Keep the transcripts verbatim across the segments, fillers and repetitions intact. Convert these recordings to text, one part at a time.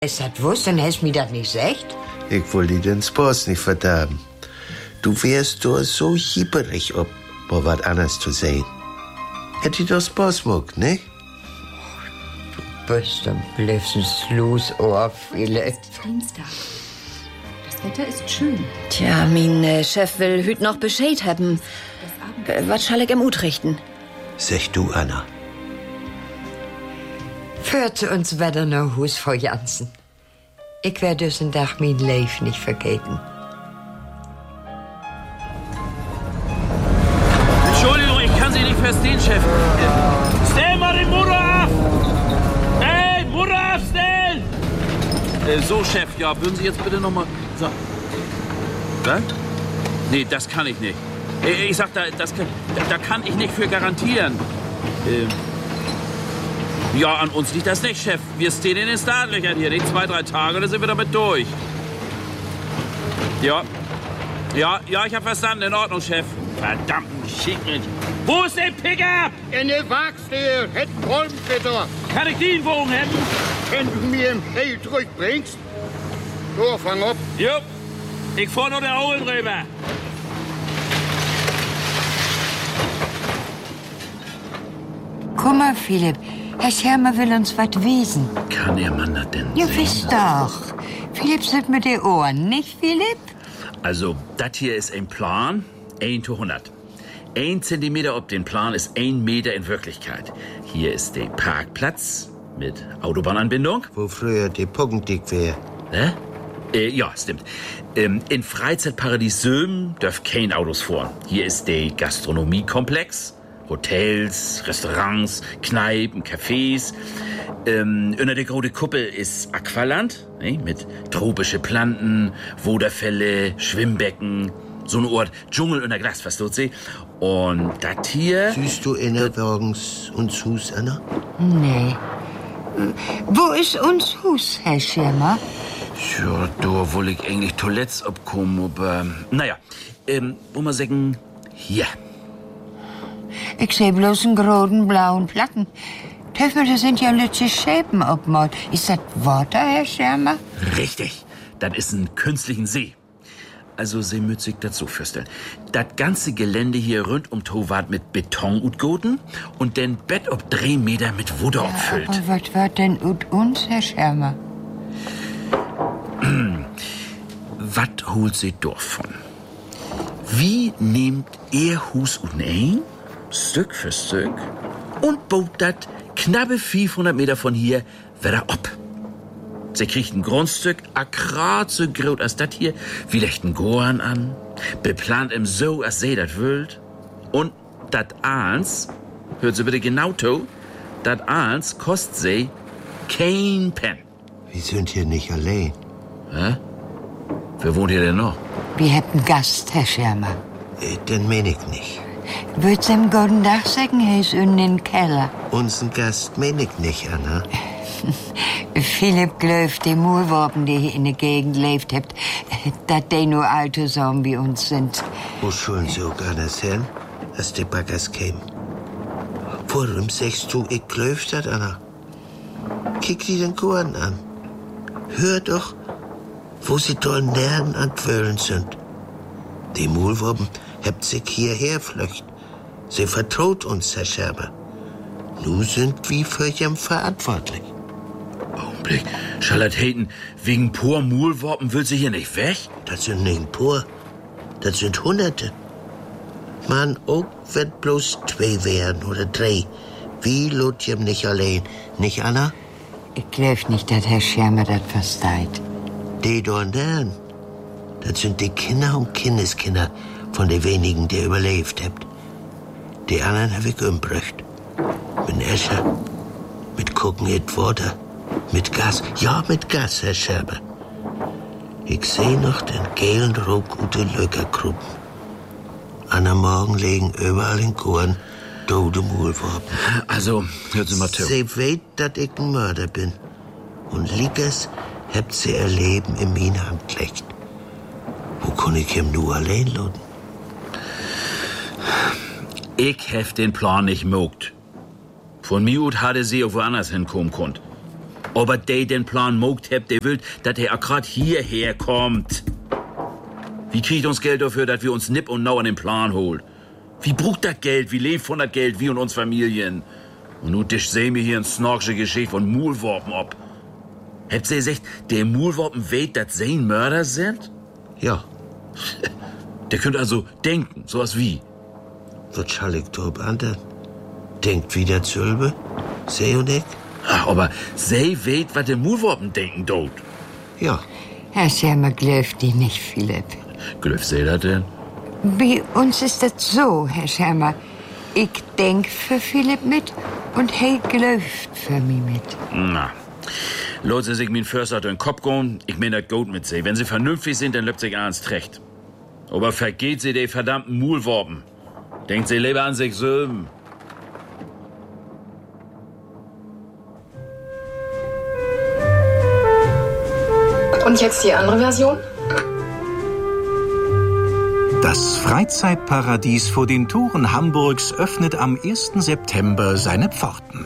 Es hat wusst, dann hast du mir das nicht gesagt. Ich wollte dir den Spaß nicht verderben. Du wärst doch so hieperig, ob mal was anderes zu sehen. Hätte ich doch Spaß gemacht, ne? Du bist ein blödes Losohr, Philipp. Dienstag. Das Wetter ist schön. Tja, mein äh, Chef will hüt noch Bescheid haben. Äh, was soll ich ihm utrichten? Sag du, Anna. Führt uns wieder nach Hus vor Jansen. Ich werde diesen Tag mein Leben nicht vergeten. Entschuldigung, ich kann Sie nicht verstehen, Chef. Stell mal den Motor ab! Hey, Motor abstellen! Äh, so, Chef, ja, würden Sie jetzt bitte noch mal... So. Was? Nee, das kann ich nicht. Äh, ich sag, da, das kann, da, da kann ich nicht für garantieren. Äh, ja, an uns liegt das nicht, Chef. Wir stehen in den Startlöchern hier. Nicht zwei, drei Tage, dann sind wir damit durch. Ja. Ja, ja, ich hab verstanden. In Ordnung, Chef. Verdammten Schickmilch. Wo ist der Pickup? In der Werkstatt, hätten Kolben bitte. Kann ich den Wogen hätten? Wenn du mir im Geld zurückbringst. So, fang ab. Jupp. Ich fahr nur der Holen rüber. Guck mal, Philipp. Herr Schermer will uns was wiesen. Kann Ihr Mann das denn Ja, sehen? wisst doch. Philipp sitzt mit den Ohren, nicht, Philipp? Also, das hier ist ein Plan, ein zu hundert. Ein Zentimeter ob den Plan ist ein Meter in Wirklichkeit. Hier ist der Parkplatz mit Autobahnanbindung. Wo früher die Poggendick wär. Ne? Äh, ja, stimmt. Ähm, in Freizeitparadies Söhm dürfen kein Autos fahren. Hier ist der Gastronomiekomplex. Hotels, Restaurants, Kneipen, Cafés. Ähm, unter der großen Kuppel ist Aqualand, ne, mit tropische Planten, Woderfälle, Schwimmbecken. So eine Art Dschungel unter Glas, versteht sie? Und das hier... Siehst du innerorgens uns Hus, Anna? Nee. Wo ist uns Hus, Herr Schermer? Ja, da will ich eigentlich Toilettes abkommen, aber... Naja, ähm, wo man sagen, hier. Ich seh bloß einen großen blauen Platten. Töffel, das sind ja lütsche Schäpen obmal. Ist das Wasser, Herr Schermer? Richtig, das ist ein künstlichen See. Also, Sie müssen sich dazu vorstellen. Das ganze Gelände hier rund um Towart mit Beton utgoten und den Bett ob drei Meter mit Wunder abfüllt. Aber was wird denn ut uns, Herr Schermer? Was holt Sie davon? Wie nehmt ihr Hus und ein, Stück für Stück, und baut das knappe fünfhundert Meter von hier wieder ab? Sie kriegt ein Grundstück, akkurat so groß als das hier, wie lechten Goren an, beplant im so, als sie das wollt. Und das eins, hört Sie bitte genau zu, das eins kostet sie kein Pen. Wir sind hier nicht allein. Hä? Wer wohnt hier denn noch? Wir hätten Gast, Herr Schermer. Äh, den mein ich nicht. Würd's ihm guten Tag sagen, er ist in den Keller. Unseren Gast mein ich nicht, Anna. Philipp glaubt, die Moorworpen, die hier in der Gegend lebt habt, dass die nur alte Sachen wie uns sind. Wo sollen sie auch anders hin, als die Baggers kämen? Warum sagst du, ich glaubt das, Anna? Kick die den Goren an. Hör doch, wo sie toll Nerven an Quöllen sind. Die Maulwurpen habt sich hierher flöcht. Sie vertraut uns, Herr Schermer. Nu sind wir für ihn verantwortlich. Augenblick, Charlotte Hayton, wegen pur Maulworpen will sie hier nicht weg? Das sind nicht pur. Das sind Hunderte. Man, auch wird bloß zwei werden oder drei. Wie Lutjem nicht allein. Nicht, Anna? Ich glaub nicht, dass Herr Schermer das versteht. Die dort dann. Das sind die Kinder und Kindeskinder von den wenigen, die überlebt habt. Die anderen hab ich umgebracht. Mit Escher, mit Gucken it Water, mit Gas. Ja, mit Gas, Herr Schermer. Ich seh noch den gelen Rauch und die Löckergruppen. An der Morgen liegen überall in Korn tote Maulwurpen. Also, hört Sie mal zu. Sie weiß, dass ich ein Mörder bin. Und Lickers habt sie ihr Leben in meine Hand gelegt. Wo kann ich ihm nur allein lassen? Ich hef den Plan nicht mogt. Von mir ut hatte sie auch woanders hinkommen konnt. Aber der den Plan mogt hebt, der will, dass er grad hierher kommt. Wie kriegt uns Geld dafür, dass wir uns nipp und nau an den Plan holen? Wie brucht das Geld? Wie lebt von das Geld? Wie und uns Familien? Und nun dich sehen wir hier ein snorksche Geschichte von Mulworpen ob. Habt ihr gesagt, der Mulworpen weht, dass sie ein Mörder sind? Ja. Der könnte also denken, sowas wie. Was schall ich da anderen? Denkt wieder Zülbe? Sie und ich? Ach, aber sie weht, was der Mulworpen denken dort. Ja. Herr Schermer glöft die nicht, Philipp. Glöf sie das denn? Bei uns ist das so, Herr Schermer. Ich denk für Philipp mit und hey glöft für mich mit. Na, Leute, sich mein Förster durch den Kopf gehen, ich mein das gut mit sie. Wenn sie vernünftig sind, dann löbt sich ernst recht. Aber vergeht sie die verdammten Mulworpen. Denkt sie lieber an sich selber. Und jetzt die andere Version? Das Freizeitparadies vor den Toren Hamburgs öffnet am ersten September seine Pforten.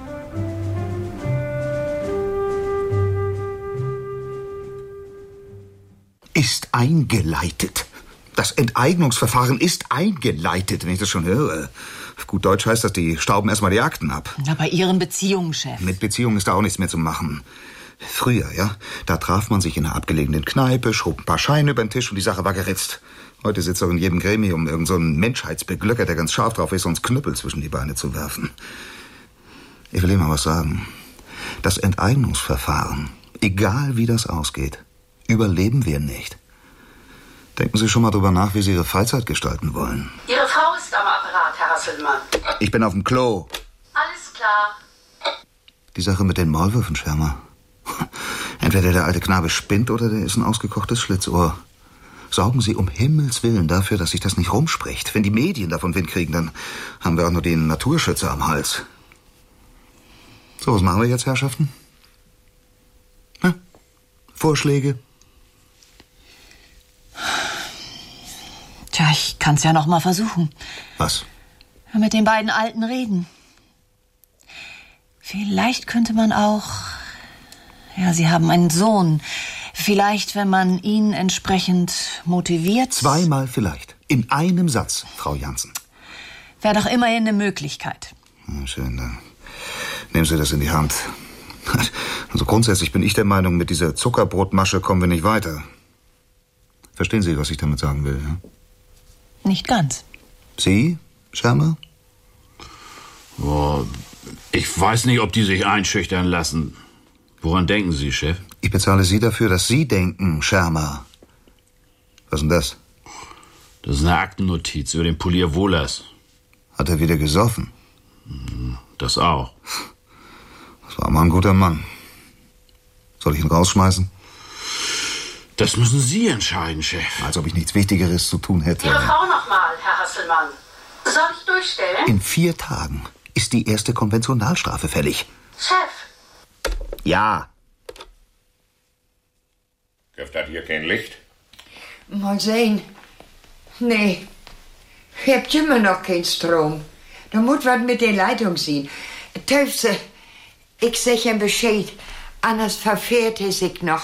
Ist eingeleitet. Das Enteignungsverfahren ist eingeleitet, wenn ich das schon höre. Auf gut Deutsch heißt das, die stauben erstmal die Akten ab. Na, bei Ihren Beziehungen, Chef. Mit Beziehungen ist da auch nichts mehr zu machen. Früher, ja, da traf man sich in einer abgelegenen Kneipe, schob ein paar Scheine über den Tisch und die Sache war geritzt. Heute sitzt auch in jedem Gremium irgend so ein Menschheitsbeglücker, der ganz scharf drauf ist, uns Knüppel zwischen die Beine zu werfen. Ich will Ihnen mal was sagen. Das Enteignungsverfahren, egal wie das ausgeht, überleben wir nicht. Denken Sie schon mal drüber nach, wie Sie Ihre Freizeit gestalten wollen. Ihre Frau ist am Apparat, Herr Hasselmann. Ich bin auf dem Klo. Alles klar. Die Sache mit den Maulwürfen, Schermer. Entweder der alte Knabe spinnt oder der ist ein ausgekochtes Schlitzohr. Sorgen Sie um Himmels Willen dafür, dass sich das nicht rumspricht. Wenn die Medien davon Wind kriegen, dann haben wir auch nur den Naturschützer am Hals. So, was machen wir jetzt, Herrschaften? Hm? Vorschläge? Tja, ich kann's ja noch mal versuchen. Was? Mit den beiden Alten reden. Vielleicht könnte man auch... Ja, Sie haben einen Sohn. Vielleicht, wenn man ihn entsprechend motiviert... Zweimal vielleicht. In einem Satz, Frau Jansen. Wäre doch immerhin eine Möglichkeit. Na, schön, dann nehmen Sie das in die Hand. Also grundsätzlich bin ich der Meinung, mit dieser Zuckerbrotmasche kommen wir nicht weiter. Verstehen Sie, was ich damit sagen will? Ja? Nicht ganz. Sie, Schermer? Oh, ich weiß nicht, ob die sich einschüchtern lassen. Woran denken Sie, Chef? Ich bezahle Sie dafür, dass Sie denken, Schermer. Was ist denn das? Das ist eine Aktennotiz über den Polier Wohlers. Hat er wieder gesoffen? Das auch. Das war mal ein guter Mann. Soll ich ihn rausschmeißen? Das müssen Sie entscheiden, Chef. Als ob ich nichts Wichtigeres zu tun hätte. Ihre Frau nochmal, Herr Hasselmann. Soll ich durchstellen? In vier Tagen ist die erste Konventionalstrafe fällig. Chef. Ja. Gibt das hier kein Licht? Mal sehen. Nee. Ich hab immer noch keinen Strom. Da muss was mit der Leitung sein. Töfse, ich sag ihm Bescheid. Anders verfährt er sich noch.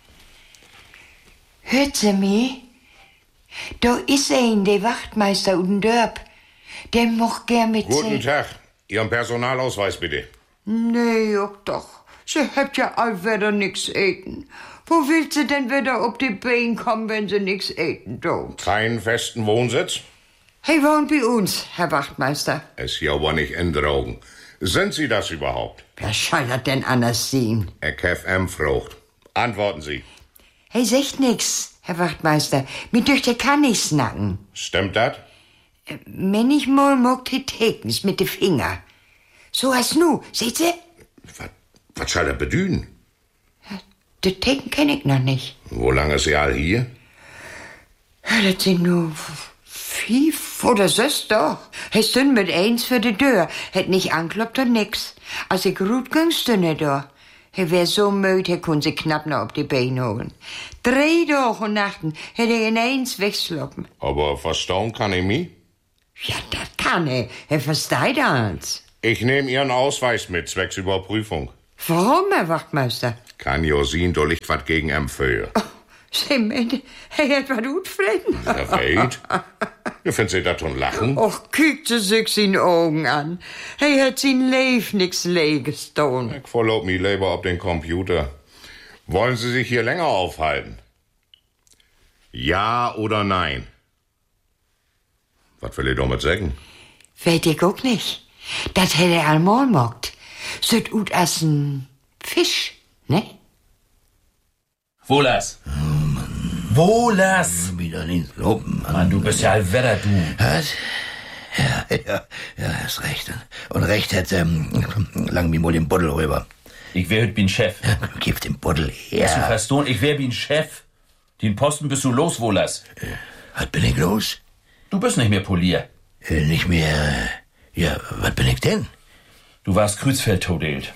Hört sie mich? Da ist ein, der Wachtmeister und Dörp. Der mocht gern mit Guten Tag. Ihren Personalausweis bitte. Nee, auch doch. Sie hat ja all wieder nix eten. Wo will sie denn wieder auf die Beine kommen, wenn sie nix eten tut? Keinen festen Wohnsitz? Hey, wohnt bei uns, Herr Wachtmeister. Es hier aber nicht in Drogen. Sind Sie das überhaupt? Wer soll das denn anders sehen? Herr Kev M. frucht. Antworten Sie. Hey, sagt nix, Herr Wachtmeister. Mir durch der kann nicht snacken. Stimmt das? Wenn ich mal mag die Tekens mit de Finger. So hast nu, seht sie? Was, was soll er bedühen? De Teken kenn ich noch nicht. Wo lange ist sie all hier? Ja, das sind nur fünf oder sechs doch. Er stünd mit eins für de Tür. Hätt nicht ankloppt und nix. Als ich gut ging, stünd er da. Er wär so müde, er konnte sich knapp noch auf die Beine holen. Drei Tage und Nachten hätte er in eins wegschloppen. Aber verstauen kann ich mich? Ja, das kann er. Er versteht alles. Ich nehme Ihren Ausweis mit, zwecks Überprüfung. Warum, Herr Wachtmeister? Kann jo sehen, da liegt was gegen em Föhe. Oh, Sie meinen, er hat was utfrieden? Ja, weit. Du findest Sie da schon lachen? Och, kiekt Sie sich in Augen an. Er hat sein Leben nix Leges tun. Ich verlob mich lieber auf den Computer. Wollen Sie sich hier länger aufhalten? Ja oder nein? Was will ich damit sagen? Weet ich auch nicht. Das hätte er einmal mogt. Süd ut as ein Fisch, ne? Wohlers. Oh, Mann. Wohlers. Wieder nicht loben, Mann. Mann, du bist ja ein Wetter, du. Was? Ja, ja, ja, hast recht. Und recht hat, ähm, lang mir mal den Buddel rüber. Ich wär heute bin Chef. Gib den Buddel her. Hast du verstanden? Ich wär bin Chef. Den Posten bist du los, Wohlers. Äh, was bin ich los? Du bist nicht mehr Polier. Äh, nicht mehr, ja, was bin ich denn? Du warst Kreuzfeld todelt.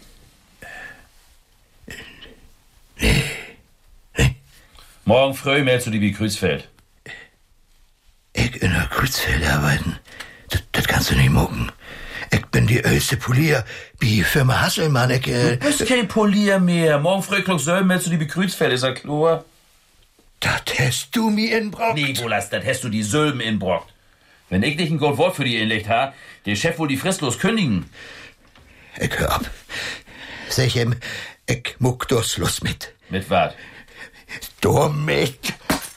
Nee. Nee. Morgen früh meldest du dich wie Kreuzfeld. Ich in der Kreuzfeld arbeiten? Das, das kannst du nicht mucken. Ich bin die erste Polier bei Firma Hasselmann. Ich, äh, du bist kein Polier mehr. Morgen früh klug selben meldest du dich wie Kreuzfeld, ist ja klar. Das hast du mir inbrockt. Nee, Wohlers, das hast du die Sölben inbrockt. Wenn ich nicht ein gut Wort für die inlegt ha, der Chef wohl die fristlos kündigen. Ich hör ab. Sag ihm, ich muck doch Schluss mit. Mit wat? Damit.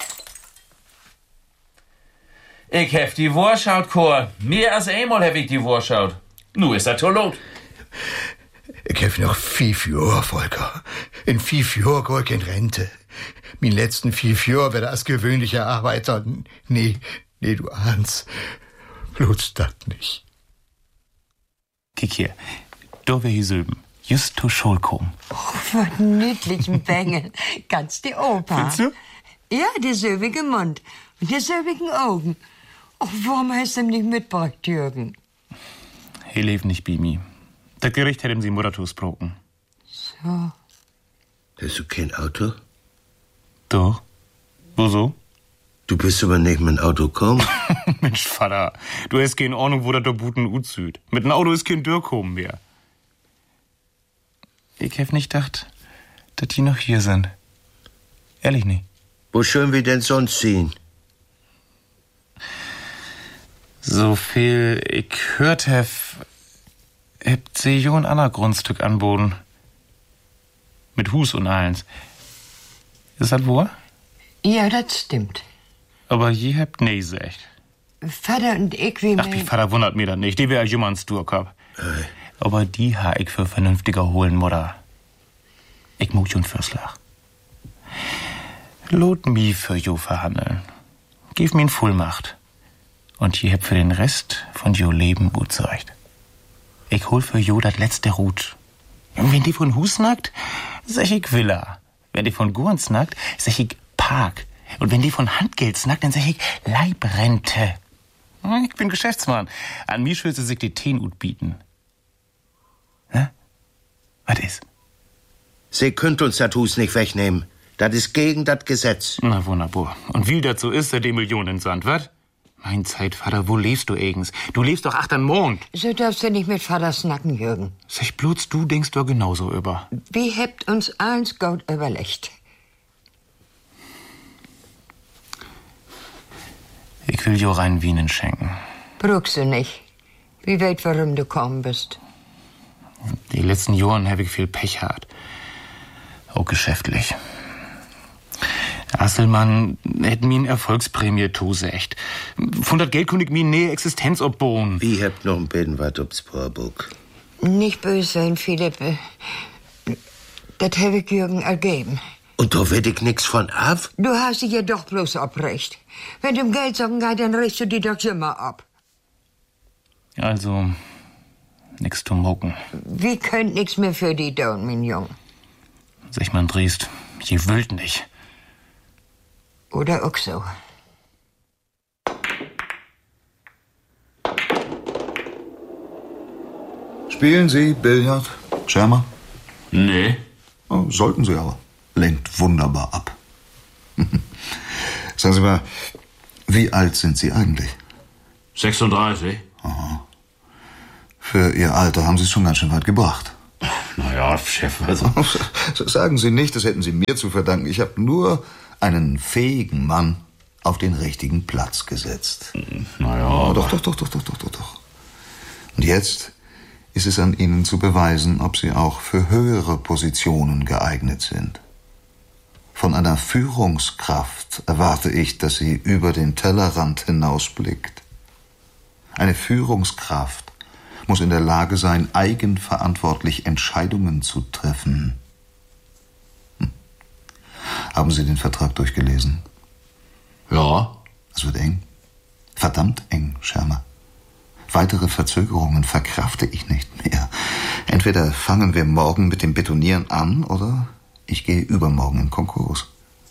Ich hef die Vorschaut, Chor. Mehr als einmal hef ich die Vorschaut. Nu ist er tot. Ich hef noch fünf Jahre, Volker. In fünf Jahren geh ich in Rente. Min letzten fünf Jahre werde als gewöhnlicher Arbeiter. Nee, nee, du ahnst. Bloß das nicht. Kick hier. Da wär hier Silben. Just to Schul kommen. Oh, was niedlichen Bengel. Ganz die Opa. Findest du? Ja, der silbige Mund. Und die silbigen Augen. Oh, warum hast du ihm nicht mitgebracht, Jürgen? Er lebt nicht bei mir. Das Gericht hat ihm sie Muttertus broken. So. Hast du kein Auto? Doch. Wieso? Du bist aber nicht mit dem Auto gekommen. Mensch, Vater, du hast keine Ahnung, wo das der Buten uzüht. Mit dem Auto ist kein Dürrkommen mehr. Ich hab nicht gedacht, dass die noch hier sind. Ehrlich nicht. Wo schön wir denn sonst sehen? So viel ich hört hab, habt sie jo ein anderes Grundstück anboten. Mit Hus und allens. Ist das wahr? Ja, das stimmt. Aber je habt nee gesagt. Vater und ich, wie Ach, die Vater wundert mir das nicht. Die wär jemand Sturkop. Hey. Aber die ha ich für vernünftiger holen, Mutter. Ich muck schon Fürslach. Lot mi für jo verhandeln. Gib mir in Vollmacht. Und je habt für den Rest von jo Leben gut zurecht. Ich hol für jo dat letzte Rut. Und wenn die von Hus nackt, sag ich Villa. Wenn die von Gurn snackt, sag ich Park. Und wenn die von Handgeld snackt, dann sag ich Leibrente. Ich bin Geschäftsmann. An mich will sie sich die Teenut bieten. Hä? Was ist? Sie könnt uns das Hus nicht wegnehmen. Das ist gegen das Gesetz. Na wunderbar. Und wie das so ist, die Millionen in Sand, wat? Mein Zeitvater, wo lebst du eigens? Du lebst doch acht an Mond. So darfst du nicht mit Vater snacken, Jürgen. Sag bloß, du denkst doch genauso über. Wie hebt uns eins gut überlegt? Ich will jo rein Wienen schenken. Brauchst du nicht. Wie weit, warum du gekommen bist? Die letzten Jahren hab ich viel Pech gehabt. Auch geschäftlich. Asselmann hätt mir eine Erfolgsprämie tosecht. Von dat Geld konnt ich mir eine Existenz obbauen. Wie habt noch ein bisschen was aufs Poorbuch? Nicht böse sein, Philipp. Das hab ich Jürgen ergeben. Und da werd ich nix von ab? Du hast dich ja doch bloß abrecht. Wenn du um Geld sagen geht, dann riechst du die doch immer ab. Also, nix zu mucken. Wie könnt nix mehr für die tun, mein Jung? Sag man Driest, je wüllt nicht. Oder auch so. Spielen Sie Billard, Schermer? Nee. Oh, sollten Sie aber. Lenkt wunderbar ab. Sagen Sie mal, wie alt sind Sie eigentlich? sechsunddreißig. Aha. Für Ihr Alter haben Sie es schon ganz schön weit gebracht. Naja, Chef, also... Sagen Sie nicht, das hätten Sie mir zu verdanken. Ich habe nur einen fähigen Mann auf den richtigen Platz gesetzt. Naja, oh, doch, doch, doch, doch, doch, doch, doch, doch. Und jetzt ist es an Ihnen zu beweisen, ob Sie auch für höhere Positionen geeignet sind. Von einer Führungskraft erwarte ich, dass sie über den Tellerrand hinausblickt. Eine Führungskraft muss in der Lage sein, eigenverantwortlich Entscheidungen zu treffen. Hm. Haben Sie den Vertrag durchgelesen? Ja. Es wird eng. Verdammt eng, Schermer. Weitere Verzögerungen verkrafte ich nicht mehr. Entweder fangen wir morgen mit dem Betonieren an, oder ich gehe übermorgen in Konkurs.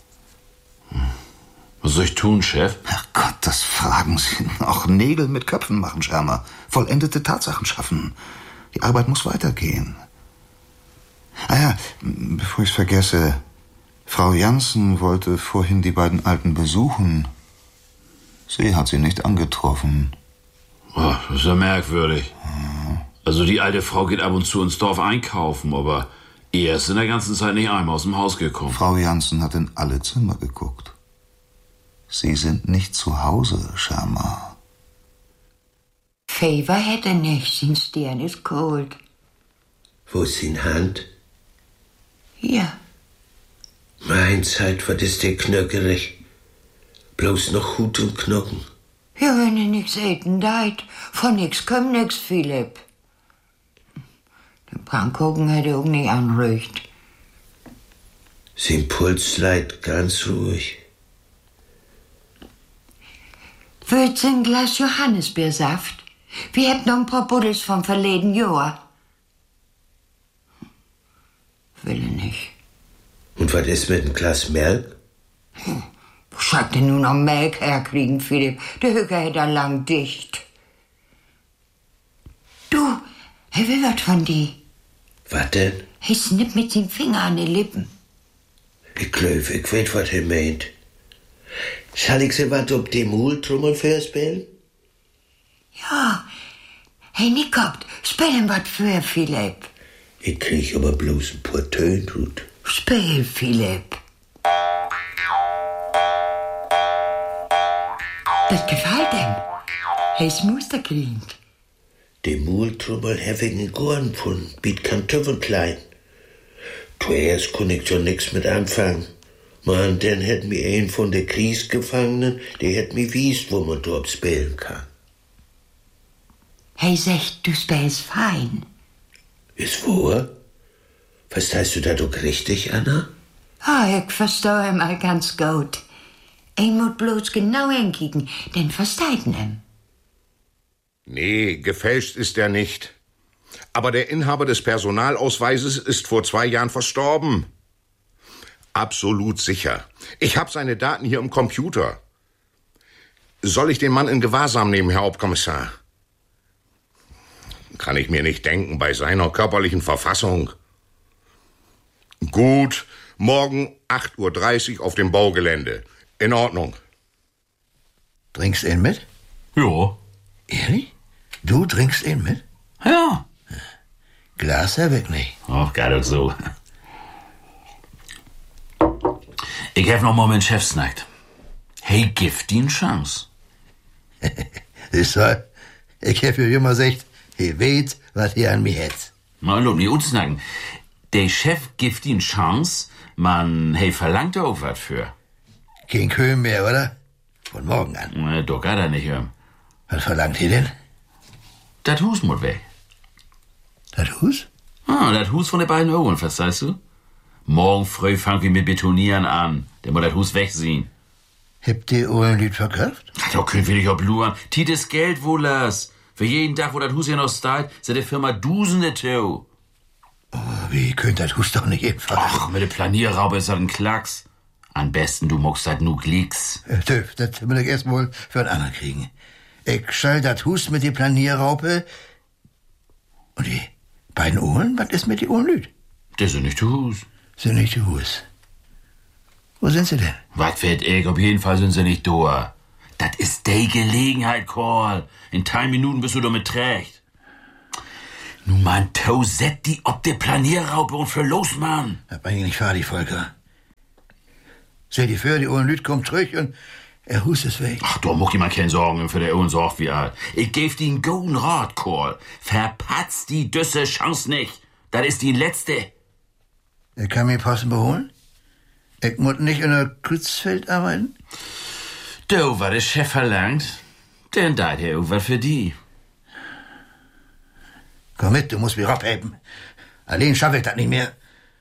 Was soll ich tun, Chef? Ach Gott, das fragen Sie. Auch Nägel mit Köpfen machen, Schermer. Vollendete Tatsachen schaffen. Die Arbeit muss weitergehen. Ah ja, bevor ich es vergesse. Frau Janssen wollte vorhin die beiden Alten besuchen. Sie hat sie nicht angetroffen. Oh, das ist ja merkwürdig. Ja. Also die alte Frau geht ab und zu ins Dorf einkaufen, aber er ist in der ganzen Zeit nicht einmal aus dem Haus gekommen. Frau Janssen hat in alle Zimmer geguckt. Sie sind nicht zu Hause, Schermer. Fever hätte nicht, sein Stirn ist kalt. Wo ist sein Hand? Hier. Mein Zeit, was ist der knöckerig? Bloß noch Hut und Knochen. Ja, wenn ihr nix eten deit, von nix kommt nix, Philipp. Den Brandkuchen hätte auch nicht anrücht. Sein Puls leidt ganz ruhig. Würd's ein Glas Johannisbeersaft? Wir hätten noch ein paar Buddels vom verleden Jahr. Will ich nicht. Und was ist mit einem Glas Milch? Hm. Wo sollt denn nun noch Melk herkriegen, Philipp? Der Höcker hätte lang dicht. Du, er will was von dir. Was denn? Er snippt mit seinem Finger an die Lippen. Ich glaube, ich weiß, was er meint. Soll ich sie was auf die Multrommel vorspielen? Ja. Hey, Nickt, spielen was für, Philipp. Ich krieg aber bloß ein paar Töne gut. Spiel, Philipp. Das gefällt ihm. Er ist Musterkind. Die Multrommel habe ich in Gorn gefunden, biet Kartoffeln klein. Zuerst konnte ich schon nix mit anfangen. Man, dann hätt mir ein von der Kriegsgefangenen, der hätt mir wiest, wo man dort spielen kann. Hey, sagt, du spielst fein. Ist wahr? Verstehst du das auch richtig, Anna? Ah, ich verstehe ihn mal ganz gut. Ich muss bloß genau hinkicken, denn versteht ihn. Nee, gefälscht ist er nicht. Aber der Inhaber des Personalausweises ist vor zwei Jahren verstorben. Absolut sicher. Ich habe seine Daten hier im Computer. Soll ich den Mann in Gewahrsam nehmen, Herr Hauptkommissar? Kann ich mir nicht denken, bei seiner körperlichen Verfassung. Gut, morgen acht Uhr dreißig auf dem Baugelände. In Ordnung. Trinkst ihn mit? Ja. Ehrlich? Du trinkst ihn mit? Ja. Glas ja wirklich. Ach, gar nicht so. Ich hab noch mal mit dem Chef snackt. Hey, gibt die eine Chance? Siehst du, ich hab ja immer gesagt, he weet, was hier an mich hat. Mal lob nicht unsnacken. Der Chef gibt die eine Chance, man, hey, verlangt er auch was für. Kein Köhm mehr, oder? Von morgen an. Na, doch gar da nicht hören. Was verlangt ihr denn? Das Hus muss weg. Das Hus? Ah, das Hus von den beiden Ohren, verstehst du? Morgen früh fangen wir mit Betonieren an. Der muss das Hus wegsehen. Habt ihr euren Lied verkauft? Da können wir nicht obluren. Tites Geld wohl las. Für jeden Tag, wo das Hus hier noch steht, sind der Firma Dusende Tau. Oh, wie könnt das Hus doch nicht einfach? Ach, mit der Planierraube ist das ein Klacks. Am besten, du muckst halt nur Klicks. Äh, Töf, das will ich erst mal für einen anderen kriegen. Ich schall das Hus mit die Planierraupe. Und die beiden Ohren, was ist mit die Ohrenlüt? Das sind nicht die Hus. Sind nicht die Hus. Wo sind sie denn? Was fällt ich? Auf jeden Fall sind sie nicht da. Das ist die Gelegenheit, Karl. In drei Minuten bist du damit trägt. Nun, man, tauset die ob de Planierraube und für los, Mann. Da bin ich nicht fertig, Volker. Seht ihr für, die Ohren Lüt kommt zurück und er hust es weg. Ach, da muck ich mal keine Sorgen für der Ohren Sorg wie er. Ich geb die einen guten Rat, Kohl. Verpatzt die düsse Chance nicht. Das ist die letzte. Er kann mir passen beholen? Ich muss nicht in der Kreutzfeld arbeiten? Du, was der Chef verlangt, denn da hat er was für die. Komm mit, du musst mir abheben. Allein schaffe ich das nicht mehr.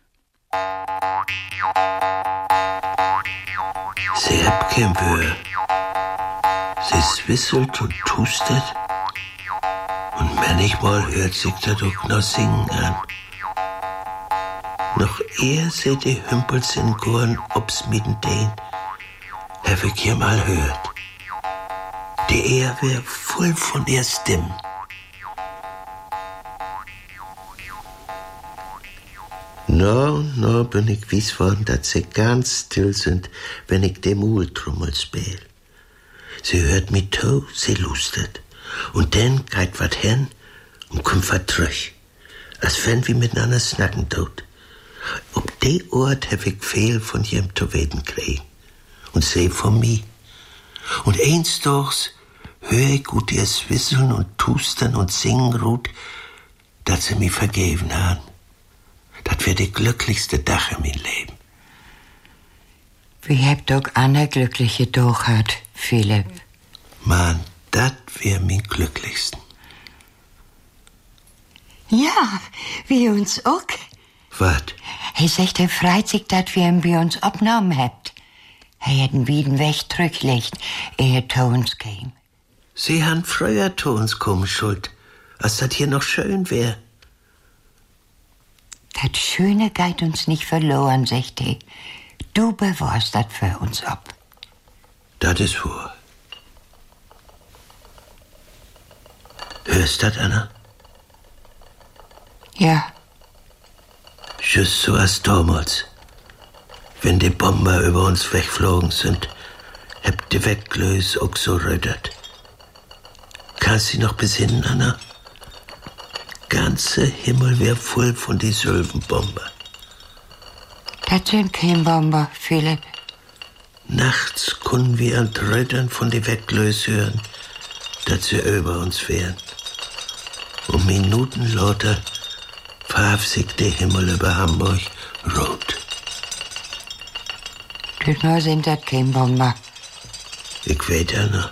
Sie habt kein Böhr. Sie swisselt und tustet. Und manchmal hört sich das auch noch singen an. Noch ehe sie die Hümpels in Gorn obsmieden den, hab ich ihr mal hört. Die Ehr wär voll von ihr Stimmen. No, no, bin ich wies worden, dass sie ganz still sind, wenn ich dem Muhltrummel spiel. Sie hört mi to, sie lustet. Und dann geht wat hen und kommt wat zurück. Als wenn wir miteinander snacken tut. Ob de Ort hab ich viel von jem zu weten kriegen. Und sie von mi. Und eins durchs hör ich gut ihr Swisseln und Tustern und Singen ruht, dass sie mi vergeben haben. Das wär die glücklichste Dach in mein Leben. Wir habt auch eine glückliche Doch hat, Philipp. Mann, das wär mein glücklichsten. Ja, wir uns auch. Was? Er sagt, er freut sich, dass wir ihn bei uns abgenommen habt. Er hat ihn wieder wegdrücklegt, ehe er zu uns kam. Sie han früher zu uns kommen schuld, als das hier noch schön wär. Das Schöne geht uns nicht verloren, sagt er. Du bewahrst das für uns ab. Das ist wahr. Hörst das, Anna? Ja. Just so als damals. Wenn die Bomber über uns wegflogen sind, habt die Wegglös auch so rödert. Kannst du dich noch besinnen, Anna? Ganze Himmel wär voll von die Sylvenbomber. Das sind kein Bomber, Philipp. Nachts können wir an Rödern von die Wegglös hören, dass sie über uns wären. Und Minuten lauter verhaf sich der Himmel über Hamburg rot. Das nur sind das kein Bomber. Ich weiß ja noch.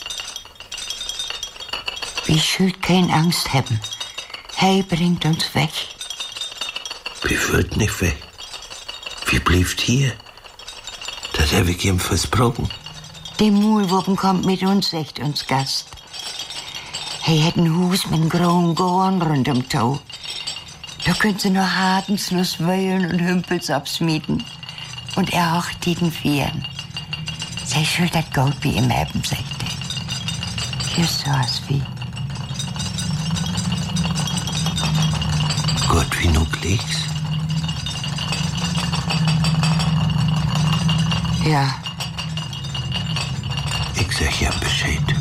Wir schuld keine Angst haben. Hey bringt uns weg. Wir wollt nicht weg. Wir blieft hier. Das hab ich ihm versprochen. Der Muhlwuppen kommt mit uns, sagt uns Gast. Er hat ein Haus mit einem grauen Gorn rund um Tau. Da könnt sie nur Hadenslos wöhlen und Hümpels absmieten. Und er auch die den Vieren. Sei schuld das Gold wie im Eben, sagt er. Just so was wie. Gott, wie nu klickst? Ja. Ich sag ja Bescheid.